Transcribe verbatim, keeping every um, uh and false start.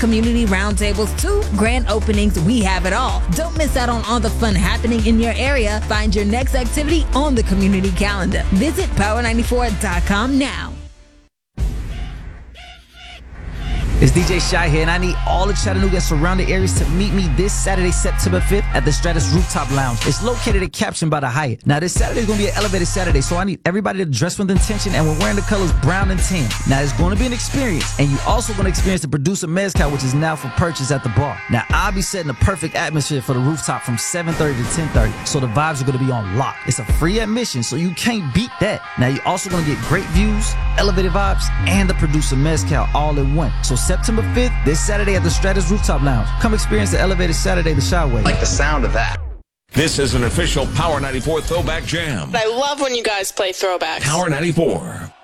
community roundtables to grand openings, we have it all. Don't miss out on all the fun happening in your area. Find your next activity on the community calendar. Visit power ninety-four dot com now. It's D J Shy here, and I need all the Chattanooga and surrounding areas to meet me this Saturday, September fifth at the Stratus Rooftop Lounge. It's located at Caption by the Hyatt. Now, this Saturday is going to be an elevated Saturday, so I need everybody to dress with intention, and we're wearing the colors brown and tan. Now, it's going to be an experience, and you're also going to experience the Producer Mezcal, which is now for purchase at the bar. Now, I'll be setting a perfect atmosphere for the rooftop from seven thirty to ten thirty, so the vibes are going to be on lock. It's a free admission, so you can't beat that. Now, you're also going to get great views, elevated vibes, and the Producer Mezcal all in one. So, September fifth, this Saturday at the Stratus Rooftop Lounge. Come experience the elevated Saturday the Shy way. Like the sound of that. This is an official Power ninety-four Throwback Jam. I love when you guys play throwbacks. Power ninety-four.